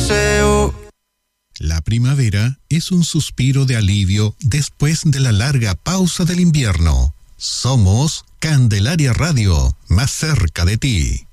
paseo. La primavera es un suspiro de alivio después de la larga pausa del invierno. Somos Candelaria Radio, más cerca de ti.